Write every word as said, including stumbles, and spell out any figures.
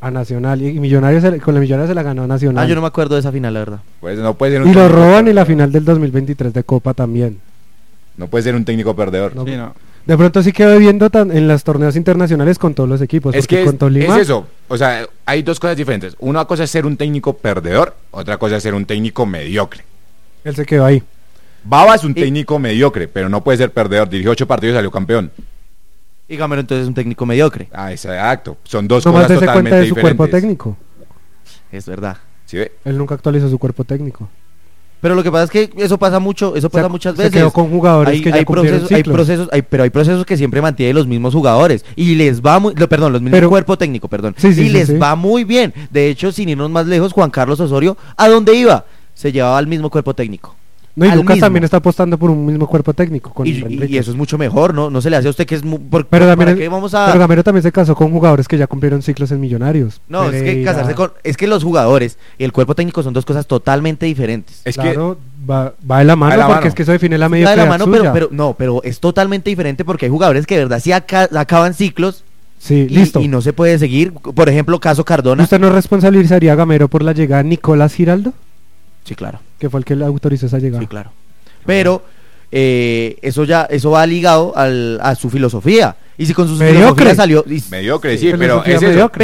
A Nacional, y Millonarios se- con la Millonarios se la ganó Nacional. Ah, yo no me acuerdo de esa final, la verdad. Pues no puede ser un Y lo técnico roban en perdedor. la final del dos mil veintitrés de Copa también. No puede ser un técnico perdedor. No. Sí, no. De pronto sí quedó viendo tan, en los torneos internacionales con todos los equipos. Es porque que es, con Tolima, es eso, o sea, hay dos cosas diferentes. Una cosa es ser un técnico perdedor, otra cosa es ser un técnico mediocre. él se quedó ahí. Baba es un Y- técnico mediocre, pero no puede ser perdedor. Dirigió ocho partidos y salió campeón. Y Gamero entonces es un técnico mediocre. Ah, exacto. Son dos Nomás cosas dése totalmente cuenta de su diferentes. cuerpo técnico. Es verdad. ¿Sí ve? Él nunca actualizó su cuerpo técnico. Pero lo que pasa es que eso pasa mucho, eso pasa Se- muchas se veces. quedó con jugadores hay, que ya hay cumplieron procesos, hay ciclos. procesos, hay, pero hay procesos que siempre mantienen los mismos jugadores y les va muy, lo- perdón, los mismos Pero- cuerpo técnico, perdón, Sí, sí, y sí, les sí. va muy bien. De hecho, sin irnos más lejos, Juan Carlos Osorio, ¿a dónde iba? Se llevaba al mismo cuerpo técnico. No, y Al Lucas mismo. también está apostando por un mismo cuerpo técnico con Y, y- Enrique. y eso es mucho mejor, ¿no? No se le hace a usted que es mu- por, Pero también ¿para es- qué vamos a Pero Gamero también se casó con jugadores que ya cumplieron ciclos en Millonarios. No, es que Pereira. casarse con es que los jugadores y el cuerpo técnico son dos cosas totalmente diferentes. Es Claro, va, va de la mano Va de la porque mano. es que eso define la Va de mediocridad la mano, suya. pero, pero no, pero es totalmente diferente porque hay jugadores que de verdad sí aca- acaban ciclos Sí, y, listo. y no se puede seguir. Por ejemplo, caso Cardona. ¿Usted no responsabilizaría a Gamero por la llegada de Nicolás Giraldo? Sí, claro, Que fue el que le autorizó esa llegada. sí, claro. Pero eh, eso ya, eso va ligado al, a su filosofía. Y si con su Mediocre. filosofía salió. y- mediocre, sí, pero Filosofía es eso. mediocre.